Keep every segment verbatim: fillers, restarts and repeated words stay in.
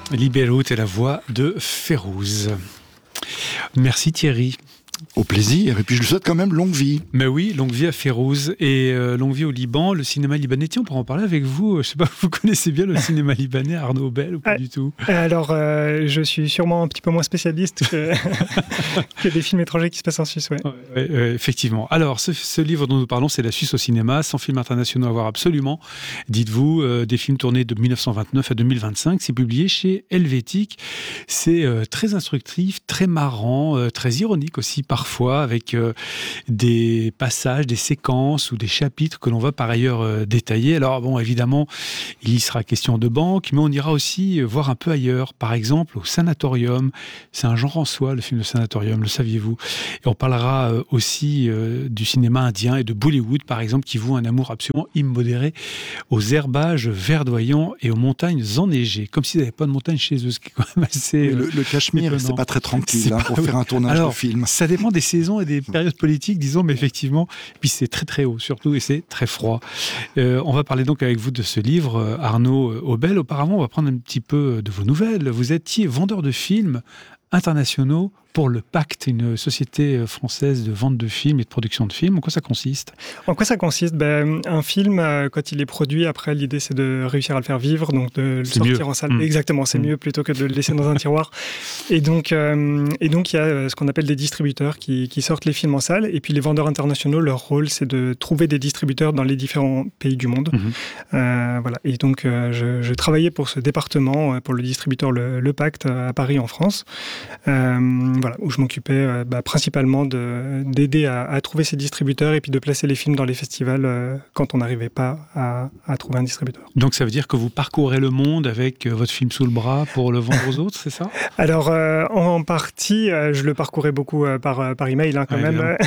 Libéraux est la voix de Férouz. Merci Thierry. Au plaisir, et puis je lui souhaite quand même longue vie. Mais oui, longue vie à Férouz et euh, longue vie au Liban, le cinéma libanais. Tiens, on pourra en parler avec vous. Je ne sais pas, vous connaissez bien le cinéma libanais, Arnaud Aubel, ou pas ah, du tout? Alors, euh, je suis sûrement un petit peu moins spécialiste que, que des films étrangers qui se passent en Suisse. Ouais. Ouais, ouais, ouais, effectivement. Alors, ce, ce livre dont nous parlons, c'est La Suisse au cinéma, cent films internationaux à voir absolument. Dites-vous, euh, des films tournés de dix-neuf cent vingt-neuf à deux mille vingt-cinq. C'est publié chez Helvétique. C'est euh, très instructif, très marrant, euh, très ironique aussi parfois, avec euh, des passages, des séquences ou des chapitres que l'on va par ailleurs euh, détailler. Alors bon, évidemment, il y sera question de banque, mais on ira aussi voir un peu ailleurs. Par exemple, au Sanatorium. C'est un genre en soi, le film de Sanatorium, le saviez-vous? Et on parlera euh, aussi euh, du cinéma indien et de Bollywood, par exemple, qui voue un amour absolument immodéré aux herbages verdoyants et aux montagnes enneigées. Comme s'ils n'avaient pas de montagnes chez eux, ce qui est quand même assez... Le, le Cachemire, étonnant. C'est pas très tranquille C'est hein, pas... pour faire un tournage Alors, de film. Ça dépend des saisons et des périodes politiques, disons, mais effectivement, puis c'est très très haut surtout et c'est très froid. Euh, on va parler donc avec vous de ce livre, Arnaud Aubel. Auparavant, on va prendre un petit peu de vos nouvelles. Vous étiez vendeur de films internationaux pour le Pacte, une société française de vente de films et de production de films. En quoi ça consiste? En quoi ça consiste? Ben, un film, quand il est produit, après, l'idée, c'est de réussir à le faire vivre, donc de le c'est sortir mieux. en salle. Mmh. Exactement, c'est mmh. mieux plutôt que de le laisser dans un tiroir. Et donc, euh, et donc, il y a ce qu'on appelle des distributeurs qui, qui sortent les films en salle. Et puis, les vendeurs internationaux, leur rôle, c'est de trouver des distributeurs dans les différents pays du monde. Mmh. Euh, voilà. Et donc, euh, je, je travaillais pour ce département, pour le distributeur Le, le Pacte à Paris, en France. Euh, voilà, où je m'occupais euh, bah, principalement de, d'aider à, à trouver ces distributeurs et puis de placer les films dans les festivals euh, quand on n'arrivait pas à, à trouver un distributeur. Donc ça veut dire que vous parcourez le monde avec votre film sous le bras pour le vendre aux autres, c'est ça? Alors euh, en partie, euh, je le parcourais beaucoup euh, par, par email hein, quand ah, même.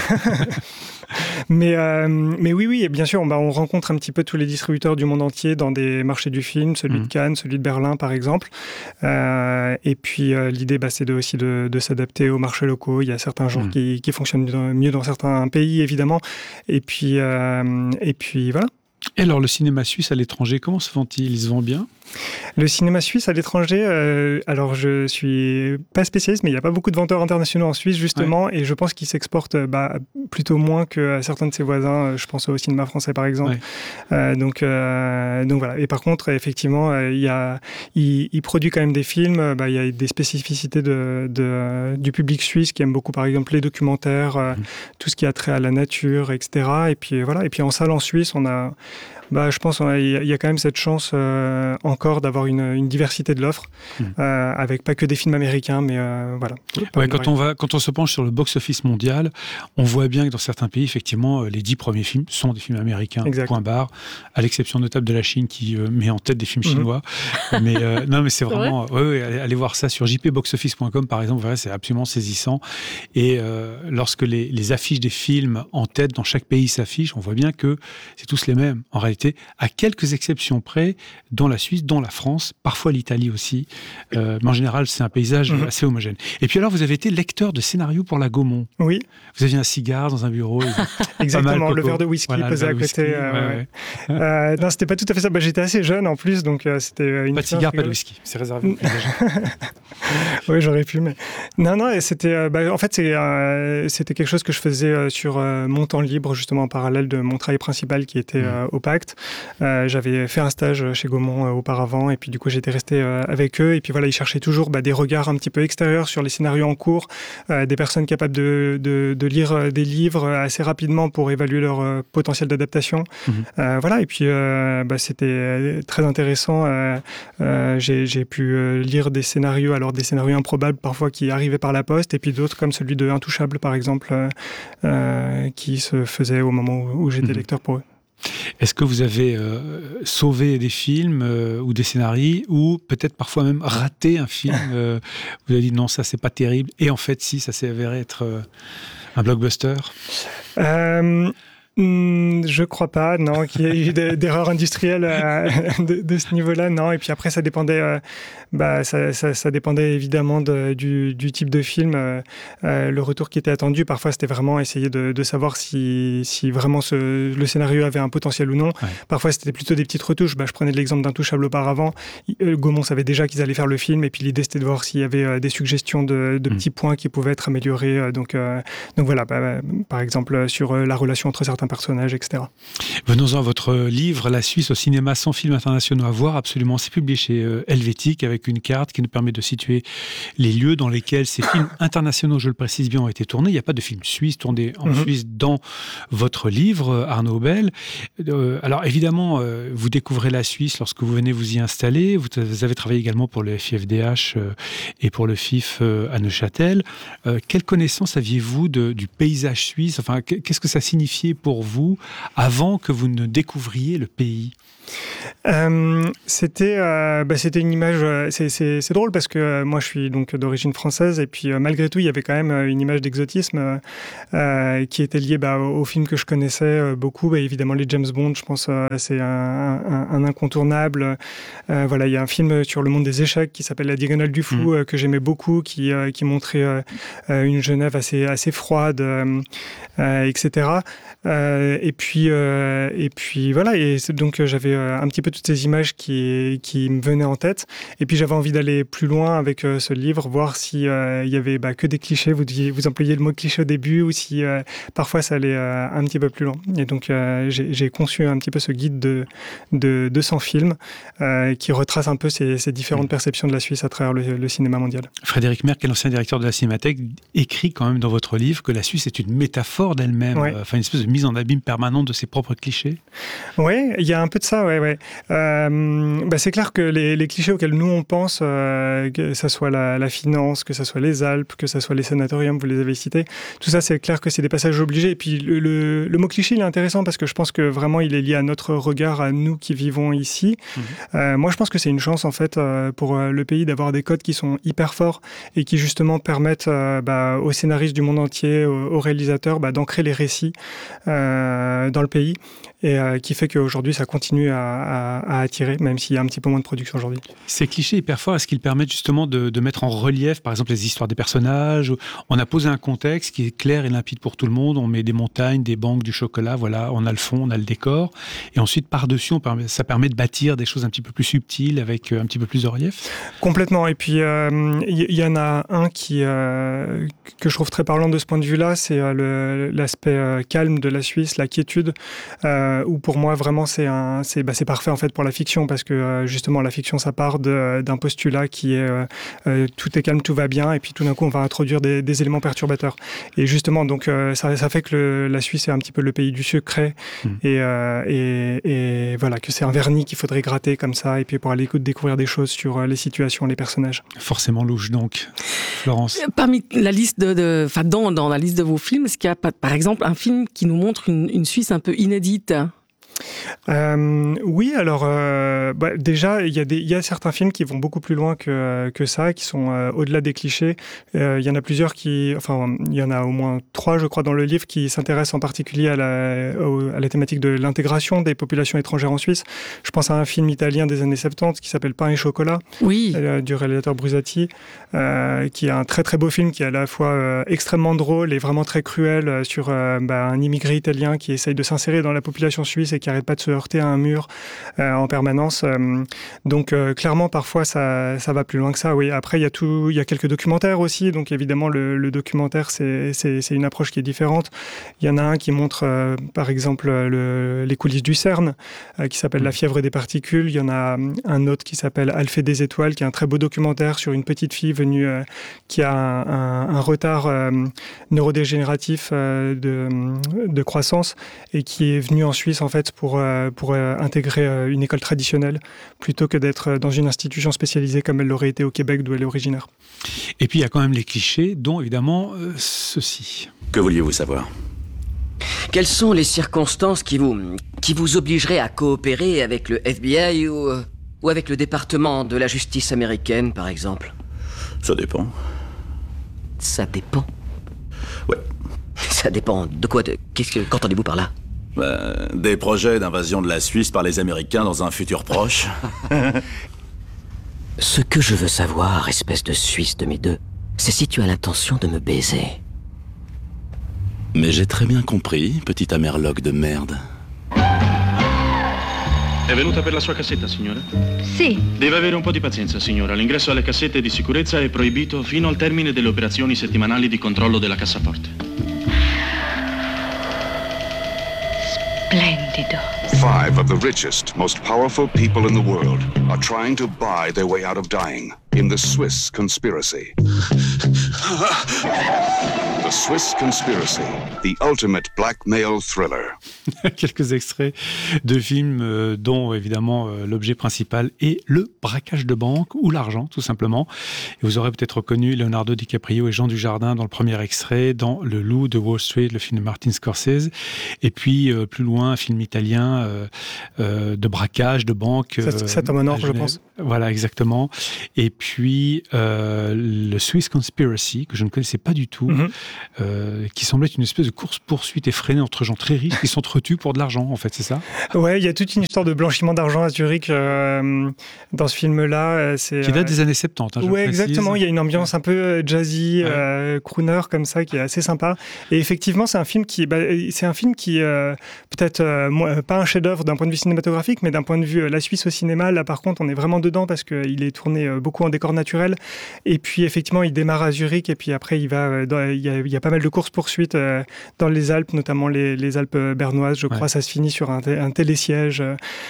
mais, euh, mais oui, oui, et bien sûr, bah, on rencontre un petit peu tous les distributeurs du monde entier dans des marchés du film, celui mmh. de Cannes, celui de Berlin par exemple. Euh, et puis euh, l'idée, bah, c'est de, aussi de, de s'adapter aux marchés locaux. Il y a certains genres mmh. qui, qui fonctionnent mieux dans certains pays, évidemment. Et puis, euh, et puis voilà. Et alors, le cinéma suisse à l'étranger, comment se vend-il? Il se vend bien? Le cinéma suisse à l'étranger, euh, alors je suis pas spécialiste, mais il n'y a pas beaucoup de vendeurs internationaux en Suisse, justement, ouais. et je pense qu'ils s'exportent bah, plutôt moins que certains de ses voisins. Je pense au cinéma français, par exemple. Ouais. Euh, donc, euh, donc voilà. Et par contre, effectivement, euh, il, y a, il, il produit quand même des films. Bah, il y a des spécificités de, de, du public suisse qui aime beaucoup, par exemple, les documentaires, euh, mmh. tout ce qui a trait à la nature, et cetera. Et puis voilà. Et puis en salle en Suisse, on a... Bah, je pense qu'il y a quand même cette chance euh, encore d'avoir une, une diversité de l'offre, mmh. euh, avec pas que des films américains, mais euh, voilà. Ouais, quand, on va, quand on se penche sur le box-office mondial, on voit bien que dans certains pays, effectivement, les dix premiers films sont des films américains, exact. Point barre, à l'exception notable de la Chine qui euh, met en tête des films mmh. chinois. mais euh, non, mais c'est vraiment... Ouais, ouais, allez, allez voir ça sur j p box office point com, par exemple, ouais, c'est absolument saisissant. Et euh, lorsque les, les affiches des films en tête dans chaque pays s'affichent, on voit bien que c'est tous les mêmes, en réalité. À quelques exceptions près, dans la Suisse, dans la France, parfois l'Italie aussi. Euh, mais en général, c'est un paysage mmh. assez homogène. Et puis alors, vous avez été lecteur de scénario pour la Gaumont. Oui. Vous aviez un cigare dans un bureau. Exactement, mal, le verre de whisky voilà, posé à côté. Whisky, euh, ouais, ouais. euh, non, c'était pas tout à fait ça. Bah, j'étais assez jeune en plus, donc euh, c'était une... Pas de cigare, pas de whisky. C'est réservé. Oui, j'aurais pu, mais... Non, non, et c'était... Euh, bah, en fait, c'est, euh, c'était quelque chose que je faisais euh, sur euh, mon temps libre, justement, en parallèle de mon travail principal qui était euh, au Pacte. Euh, j'avais fait un stage chez Gaumont euh, auparavant et puis du coup j'étais resté euh, avec eux et puis voilà, ils cherchaient toujours bah, des regards un petit peu extérieurs sur les scénarios en cours, euh, des personnes capables de, de, de lire des livres assez rapidement pour évaluer leur euh, potentiel d'adaptation. Mmh. Euh, voilà, et puis euh, bah, c'était très intéressant. Euh, euh, j'ai, j'ai pu euh, lire des scénarios, alors des scénarios improbables parfois qui arrivaient par la poste et puis d'autres comme celui de Intouchable par exemple, euh, euh, qui se faisait au moment où, où j'étais mmh. lecteur pour eux. Est-ce que vous avez euh, sauvé des films euh, ou des scénarios ou peut-être parfois même raté un film euh, vous avez dit non, ça c'est pas terrible et en fait si, ça s'est avéré être euh, un blockbuster? euh... Mmh, je crois pas, non, qu'il y ait eu d'erreurs industrielles euh, de, de ce niveau-là, non. Et puis après, ça dépendait, euh, bah, ça, ça, ça dépendait évidemment de, du, du type de film, euh, euh, le retour qui était attendu. Parfois, c'était vraiment essayer de, de savoir si, si vraiment ce, le scénario avait un potentiel ou non. Ouais. Parfois, c'était plutôt des petites retouches. Bah, je prenais l'exemple d'Intouchable auparavant. Euh, Gaumont savait déjà qu'ils allaient faire le film, et puis l'idée c'était de voir s'il y avait euh, des suggestions de, de mmh. petits points qui pouvaient être améliorés. Euh, donc, euh, donc voilà, bah, par exemple sur euh, la relation entre certains personnages, et cetera. Venons-en à votre livre, La Suisse au cinéma sans films internationaux à voir. Absolument, c'est publié chez euh, Helvétique avec une carte qui nous permet de situer les lieux dans lesquels ces films internationaux, je le précise bien, ont été tournés. Il n'y a pas de film suisse tourné en mm-hmm. Suisse dans votre livre, Arnaud Aubel. Euh, alors évidemment, euh, vous découvrez la Suisse lorsque vous venez vous y installer. Vous, vous avez travaillé également pour le F I F D H euh, et pour le F I F euh, à Neuchâtel. Euh, quelle connaissance aviez-vous de, du paysage suisse? Enfin, qu'est-ce que ça signifiait pour vous avant que vous ne découvriez le pays? Euh, c'était, euh, bah, c'était une image. Euh, c'est, c'est, c'est drôle parce que euh, moi, je suis donc d'origine française et puis euh, malgré tout, il y avait quand même euh, une image d'exotisme euh, qui était liée bah, aux, aux films que je connaissais euh, beaucoup. Bah, évidemment, les James Bond, je pense, euh, c'est un, un, un incontournable. Euh, voilà, il y a un film sur le monde des échecs qui s'appelle La Diagonale du Fou mmh. euh, que j'aimais beaucoup, qui euh, qui montrait euh, une Genève assez assez froide, euh, euh, et cetera. Euh, et puis euh, et puis voilà. Et donc j'avais un petit peu toutes ces images qui, qui me venaient en tête. Et puis j'avais envie d'aller plus loin avec euh, ce livre, voir s'il euh, y avait bah, que des clichés. Vous, vous employez le mot cliché au début ou si euh, parfois ça allait euh, un petit peu plus loin. Et donc euh, j'ai, j'ai conçu un petit peu ce guide de, de deux cents films euh, qui retrace un peu ces, ces différentes mmh. perceptions de la Suisse à travers le, le cinéma mondial. Frédéric Merck, l'ancien directeur de la Cinémathèque, écrit quand même dans votre livre que la Suisse est une métaphore d'elle-même, ouais. euh, enfin une espèce de mise en abîme permanente de ses propres clichés. Oui, il y a un peu de ça, ouais, ouais. Euh, bah c'est clair que les, les clichés auxquels nous on pense, euh, que ça soit la, la finance, que ça soit les Alpes, que ça soit les sanatoriums, vous les avez cités, tout ça c'est clair que c'est des passages obligés. Et puis le, le, le mot cliché il est intéressant parce que je pense que vraiment il est lié à notre regard, à nous qui vivons ici. Mmh. Euh, moi je pense que c'est une chance en fait euh, pour euh, le pays d'avoir des codes qui sont hyper forts et qui justement permettent euh, bah, aux scénaristes du monde entier, aux, aux réalisateurs bah, d'ancrer les récits euh, dans le pays et euh, qui fait qu'aujourd'hui ça continue à, à, à attirer, même s'il y a un petit peu moins de production aujourd'hui. Ces clichés hyper forts, est-ce qu'ils permettent justement de, de mettre en relief, par exemple, les histoires des personnages? On a posé un contexte qui est clair et limpide pour tout le monde, on met des montagnes, des banques, du chocolat, voilà, on a le fond, on a le décor, et ensuite par-dessus, on permet, ça permet de bâtir des choses un petit peu plus subtiles, avec un petit peu plus de relief? Complètement, et puis il euh, y, y en a un qui, euh, que je trouve très parlant de ce point de vue-là, c'est euh, le, l'aspect euh, calme de la Suisse, la quiétude, euh, où pour moi vraiment c'est, un, c'est, bah, c'est parfait en fait pour la fiction, parce que euh, justement la fiction ça part de, d'un postulat qui est euh, euh, tout est calme, tout va bien, et puis tout d'un coup on va introduire des, des éléments perturbateurs. Et justement donc euh, ça, ça fait que le, la Suisse est un petit peu le pays du secret, mmh. et, euh, et, et voilà, que c'est un vernis qu'il faudrait gratter comme ça, et puis pour aller découvrir des choses sur les situations, les personnages. Forcément louche donc, Florence. Parmi la liste de, de enfin dans, dans la liste de vos films, est-ce qu'il y a par exemple un film qui nous montre une, une Suisse un peu inédite? Euh, oui, alors euh, bah, déjà il y a des, il y a certains films qui vont beaucoup plus loin que que ça, qui sont euh, au-delà des clichés. Euh, il y en a plusieurs qui, enfin il y en a au moins trois, je crois, dans le livre qui s'intéressent en particulier à la au, à la thématique de l'intégration des populations étrangères en Suisse. Je pense à un film italien des années soixante-dix qui s'appelle Pain et chocolat, oui, euh, du réalisateur Brusati, euh, qui est un très très beau film qui est à la fois euh, extrêmement drôle et vraiment très cruel euh, sur euh, bah, un immigré italien qui essaye de s'insérer dans la population suisse et qui arrête pas de se heurter à un mur euh, en permanence. Euh, donc euh, clairement, parfois, ça, ça va plus loin que ça. Oui. Après, il y a tout, il y a quelques documentaires aussi. Donc évidemment, le, le documentaire, c'est, c'est, c'est une approche qui est différente. Il y en a un qui montre, euh, par exemple, le, les coulisses du CERN, euh, qui s'appelle La fièvre des particules. Il y en a un autre qui s'appelle Alphée des étoiles, qui est un très beau documentaire sur une petite fille venue, euh, qui a un, un, un retard euh, neurodégénératif euh, de, de croissance et qui est venue en Suisse, en fait, pour euh, pour euh, intégrer euh, une école traditionnelle plutôt que d'être dans une institution spécialisée comme elle l'aurait été au Québec d'où elle est originaire. Et puis il y a quand même les clichés, dont évidemment euh, ceci. Que vouliez-vous savoir ? Quelles sont les circonstances qui vous, qui vous obligeraient à coopérer avec le F B I ou, euh, ou avec le département de la justice américaine, par exemple ? Ça dépend. Ça dépend ? Ouais. Ça dépend de quoi de, qu'est-ce que, qu'entendez-vous par là ? Bah, des projets d'invasion de la Suisse par les Américains dans un futur proche. Ce que je veux savoir, espèce de Suisse de mes deux, c'est si tu as l'intention de me baiser. Mais j'ai très bien compris, petit amerloc de merde. È venuta per la sua cassetta, signora? Sì. Deve avere un po' di pazienza, signora. L'ingresso alle cassette di sicurezza è proibito fino al termine delle operazioni settimanali di controllo della cassaforte. Splendido. Five of the richest, most powerful people in the world are trying to buy their way out of dying in the Swiss conspiracy. The Swiss Conspiracy, the ultimate blackmail thriller. Quelques extraits de films euh, dont évidemment euh, l'objet principal est le braquage de banque ou l'argent tout simplement. Et vous aurez peut-être reconnu Leonardo DiCaprio et Jean Dujardin dans le premier extrait, dans Le Loup de Wall Street, le film de Martin Scorsese. Et puis euh, plus loin, un film italien euh, euh, de braquage de banque. Euh, Cet homme en or, je pense. Voilà, exactement. Et puis euh, le Swiss Conspiracy, que je ne connaissais pas du tout, mm-hmm. euh, qui semblait une espèce de course-poursuite effrénée entre gens très riches qui s'entretuent pour de l'argent, en fait, c'est ça ? Ouais, il y a toute une histoire de blanchiment d'argent à Zurich euh, dans ce film-là. C'est, qui date des années soixante-dix. Hein, ouais, exactement. Il y a une ambiance un peu jazzy, ouais. euh, crooner comme ça, qui est assez sympa. Et effectivement, c'est un film qui, bah, c'est un film qui euh, peut-être euh, pas un chef-d'œuvre d'un point de vue cinématographique, mais d'un point de vue euh, la Suisse au cinéma. Là, par contre, on est vraiment dedans parce qu'il est tourné euh, beaucoup en décor naturel. Et puis, effectivement, il démarre à Zurich et puis après, il va. Euh, dans, il y a, il y a pas mal de courses-poursuites euh, dans les Alpes, notamment les, les Alpes bernoises. Je crois, ouais. Ça se finit sur un, un télésiège.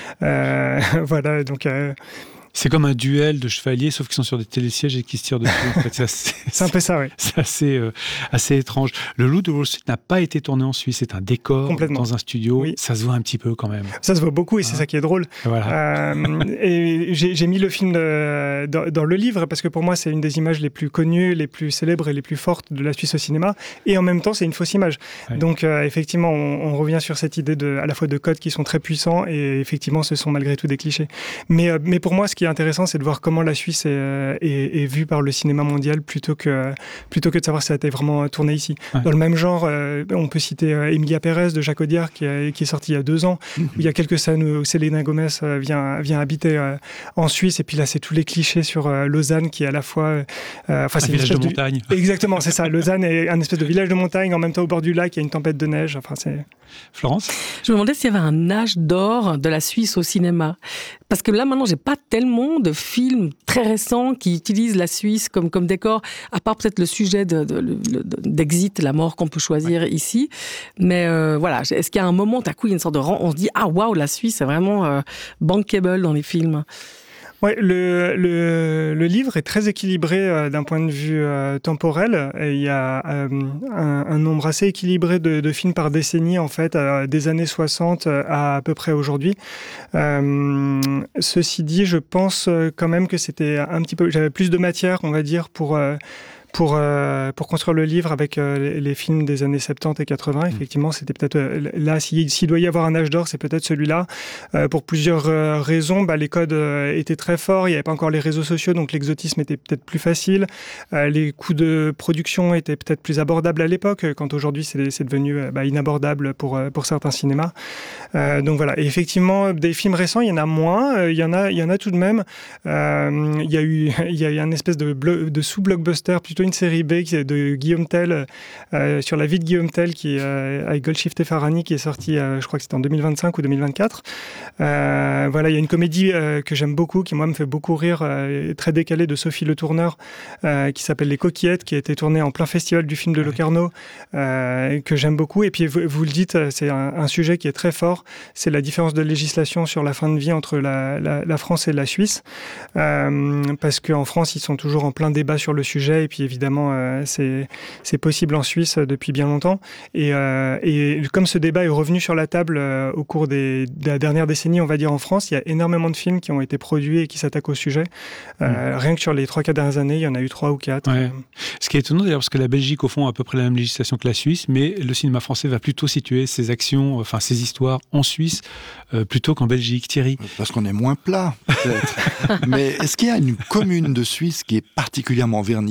Euh, voilà, donc. Euh, C'est comme un duel de chevaliers, sauf qu'ils sont sur des télésièges et qu'ils se tirent dessus. En fait, c'est, assez, c'est un peu ça, oui. C'est assez, euh, assez étrange. Le Loup de Wall Street n'a pas été tourné en Suisse. C'est un décor dans un studio. Oui. Ça se voit un petit peu quand même. Ça se voit beaucoup et ah. c'est ça qui est drôle. Voilà. Euh, et j'ai, j'ai mis le film de, dans, dans le livre parce que pour moi, c'est une des images les plus connues, les plus célèbres et les plus fortes de la Suisse au cinéma. Et en même temps, c'est une fausse image. Ouais. Donc, euh, effectivement, on, on revient sur cette idée de, à la fois de codes qui sont très puissants et effectivement, ce sont malgré tout des clichés. Mais, euh, mais pour moi, ce qui est intéressant, c'est de voir comment la Suisse est, est, est vue par le cinéma mondial plutôt que, plutôt que de savoir si ça a été vraiment tourné ici. Ouais. Dans le même genre, euh, on peut citer euh, Emilia Pérez de Jacques Audiard qui, a, qui est sorti il y a deux ans, mmh. où il y a quelques scènes où Selena Gomez euh, vient, vient habiter euh, en Suisse et puis là c'est tous les clichés sur euh, Lausanne qui est à la fois... Euh, enfin, c'est un village de montagne. Du... Exactement, c'est ça. Lausanne est un espèce de village de montagne, en même temps au bord du lac, il y a une tempête de neige. Enfin, c'est... Florence ? Je me demandais s'il y avait un âge d'or de la Suisse au cinéma. Parce que là maintenant, j'ai pas tellement de films très récents qui utilisent la Suisse comme, comme décor, à part peut-être le sujet de, de, de, d'Exit, la mort qu'on peut choisir ouais. ici. Mais euh, voilà, est-ce qu'il y a un moment, à coup, il y a une sorte de rang, on se dit, ah waouh, la Suisse, c'est vraiment euh, bankable dans les films. Ouais, le, le, le livre est très équilibré euh, d'un point de vue euh, temporel. Et il y a euh, un, un nombre assez équilibré de, de films par décennie, en fait, euh, des années soixante à à peu près aujourd'hui. Euh, ceci dit, je pense quand même que c'était un petit peu... J'avais plus de matière, on va dire, pour... Euh, Pour, euh, pour construire le livre avec euh, les, les films des années soixante-dix et quatre-vingts, effectivement, c'était peut-être euh, là, s'il, s'il doit y avoir un âge d'or, c'est peut-être celui-là. Euh, pour plusieurs euh, raisons, bah, les codes euh, étaient très forts, il n'y avait pas encore les réseaux sociaux, donc l'exotisme était peut-être plus facile. Euh, les coûts de production étaient peut-être plus abordables à l'époque, quand aujourd'hui c'est, c'est devenu euh, bah, inabordable pour, pour certains cinémas. Euh, donc voilà, et effectivement, des films récents, il y en a moins, euh, il, y en a, il y en a tout de même. Euh, il y a eu il y a eu un espèce de, blo- de sous-blockbuster, plutôt une série B de Guillaume Tell euh, sur la vie de Guillaume Tell qui est euh, avec Golshifteh Farahani qui est sorti euh, je crois que c'était en deux mille vingt-cinq ou deux mille vingt-quatre. Euh, voilà, il y a une comédie euh, que j'aime beaucoup qui moi me fait beaucoup rire, euh, très décalée, de Sophie Le Tourneur euh, qui s'appelle Les Coquillettes, qui a été tournée en plein festival du film de Locarno, euh, que j'aime beaucoup. Et puis vous, vous le dites, c'est un, un sujet qui est très fort, c'est la différence de législation sur la fin de vie entre la, la, la France et la Suisse, euh, parce qu'en France ils sont toujours en plein débat sur le sujet et puis évidemment, euh, c'est, c'est possible en Suisse depuis bien longtemps. Et, euh, et comme ce débat est revenu sur la table euh, au cours des, de la dernière décennie, on va dire en France, il y a énormément de films qui ont été produits et qui s'attaquent au sujet. Euh, mmh. Rien que sur les trois, quatre dernières années, il y en a eu trois ou quatre. Ouais. Ce qui est étonnant d'ailleurs, parce que la Belgique, au fond, a à peu près la même législation que la Suisse, mais le cinéma français va plutôt situer ses actions, enfin ses histoires en Suisse, euh, plutôt qu'en Belgique. Thierry ? Parce qu'on est moins plat, peut-être. Mais est-ce qu'il y a une commune de Suisse qui est particulièrement vernie du point de vue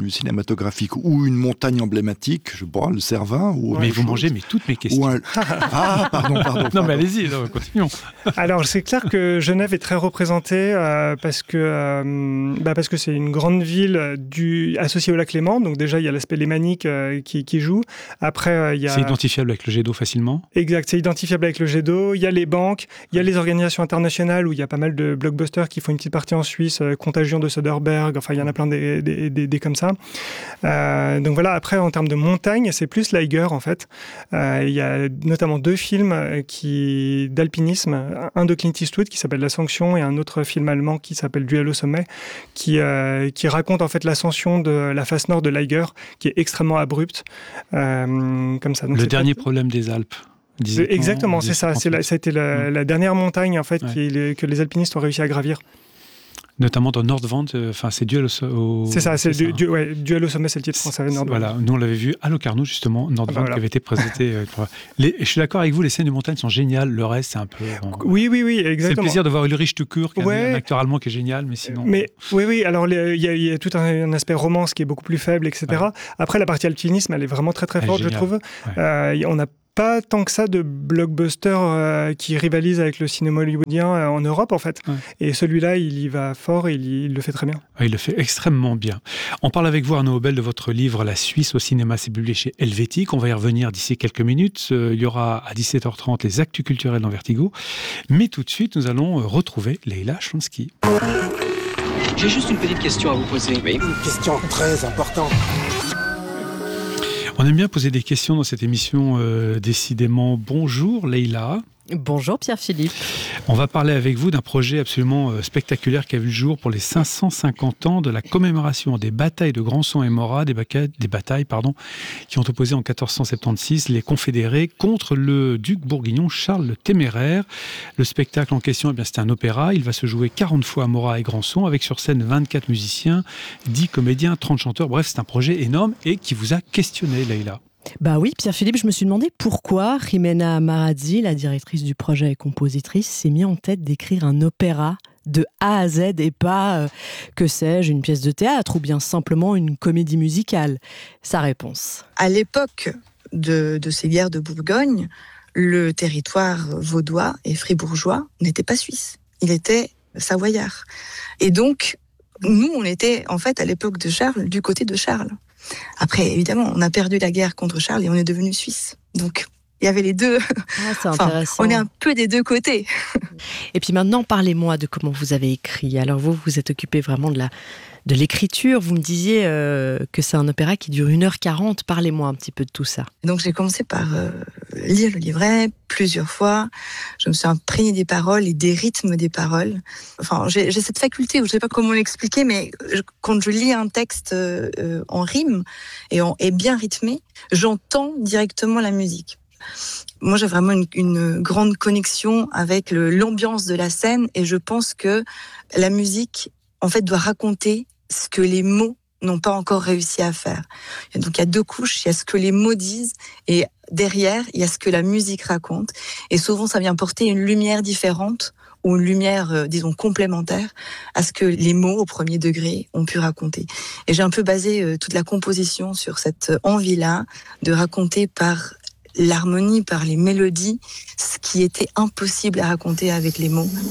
vue cinématographique, ou une montagne emblématique, je bois le Cervin, ou mais autre vous chose. mangez mais toutes mes questions. Ou un- Ah, pardon, pardon. Non, pardon. mais allez-y, non, continuons. Alors c'est clair que Genève est très représentée euh, parce que euh, bah parce que c'est une grande ville du, associée au lac Léman. Donc déjà il y a l'aspect lémanique euh, qui, qui joue. Après euh, il y a C'est identifiable avec le jet d'eau facilement. exact, c'est identifiable avec le jet d'eau. Il y a les banques, il y a les organisations internationales où il y a pas mal de blockbusters qui font une petite partie en Suisse, euh, Contagion de Söderbergh. Enfin il y en a plein des, des, des, des comme ça. Euh, donc voilà. Après en termes de montagne, c'est plus l'Eiger en fait. Euh, il y a notamment deux films qui d'alpinisme, un de Clint Eastwood qui s'appelle L'Ascension et un autre film allemand qui s'appelle Duel au sommet, qui euh, qui raconte en fait l'ascension de la face nord de l'Eiger, qui est extrêmement abrupte, euh, comme ça. Donc Le c'est dernier très- problème des Alpes. disait-on, Exactement, en c'est ça. C'est la, ça a été la, Mm. la dernière montagne en fait Ouais. qui est- que les alpinistes ont réussi à gravir. Notamment dans Nordwand, euh, enfin c'est Duel au, so- au- C'est ça, c'est du, ça. du- ouais, Duel au sommet, c'est le titre français. Nord- Voilà, nous on l'avait vu à Locarno justement, Nordwand Ah bah voilà. qui avait été présenté. euh, pour- les, je suis d'accord avec vous, les scènes de montagne sont géniales, le reste c'est un peu. bon, Oui, oui, oui, c'est le exactement. plaisir de voir Ulrich Tukur, qui est un- Ouais. un acteur allemand qui est génial, mais sinon. Mais oui, oui. Alors les- il y, a- il y a tout un, un aspect romance qui est beaucoup plus faible, et cetera. Après, la partie alpinisme, elle est vraiment très très Elle est forte, je géniale. trouve. Ouais. Euh, y- on n'a pas tant que ça de blockbusters euh, qui rivalisent avec le cinéma hollywoodien euh, en Europe, en fait. Ouais. Et celui-là, il y va fort et il, y- il le fait très bien. Ah, il le fait extrêmement bien. On parle avec vous, Arnaud Obel, de votre livre La Suisse au cinéma. C'est publié chez Helvétique. On va y revenir d'ici quelques minutes. Euh, il y aura à dix-sept heures trente les actus culturels dans Vertigo. Mais tout de suite, nous allons euh, retrouver Leila Chlansky. J'ai juste une petite question à vous poser. Oui. Une question très importante. On aime bien poser des questions dans cette émission, euh, décidément. Bonjour Leila. Bonjour Pierre-Philippe. On va parler avec vous d'un projet absolument euh, spectaculaire qui a vu le jour pour les cinq cent cinquante ans de la commémoration des batailles de Granson et Morat, des, baca- des batailles pardon, qui ont opposé en quatorze cent soixante-seize les confédérés contre le duc bourguignon Charles le Téméraire. Le spectacle en question, eh bien, c'est un opéra. Il va se jouer quarante fois à Morat et Granson, avec sur scène vingt-quatre musiciens, dix comédiens, trente chanteurs. Bref, c'est un projet énorme et qui vous a questionné, Leila. Bah oui, Pierre-Philippe, je me suis demandé pourquoi Jimena Marazzi, la directrice du projet et compositrice, s'est mis en tête d'écrire un opéra de A à Z et pas, euh, que sais-je, une pièce de théâtre ou bien simplement une comédie musicale. Sa réponse. À l'époque de, de ces guerres de Bourgogne, le territoire vaudois et fribourgeois n'était pas suisse. Il était savoyard. Et donc, nous, on était, en fait, à l'époque de Charles, du côté de Charles. Après, évidemment, on a perdu la guerre contre Charles et on est devenu suisse. Donc, il y avait les deux. Ah, c'est Enfin, intéressant. on est un peu des deux côtés. Et puis maintenant, parlez-moi de comment vous avez écrit. Alors vous, vous êtes occupé vraiment de la de l'écriture. Vous me disiez euh, que c'est un opéra qui dure une heure quarante. Parlez-moi un petit peu de tout ça. Donc, j'ai commencé par euh, lire le livret plusieurs fois. Je me suis imprégnée des paroles et des rythmes des paroles. Enfin, j'ai, j'ai cette faculté, je ne sais pas comment l'expliquer, mais je, quand je lis un texte euh, euh, en rime et, en, et bien rythmé, j'entends directement la musique. Moi, j'ai vraiment une, une grande connexion avec le, l'ambiance de la scène et je pense que la musique, en fait, doit raconter ce que les mots n'ont pas encore réussi à faire. Et donc, il y a deux couches. Il y a ce que les mots disent et derrière, il y a ce que la musique raconte. Et souvent, ça vient porter une lumière différente ou une lumière, euh, disons, complémentaire à ce que les mots au premier degré ont pu raconter. Et j'ai un peu basé euh, toute la composition sur cette envie-là de raconter par l'harmonie, par les mélodies, ce qui était impossible à raconter avec les mots.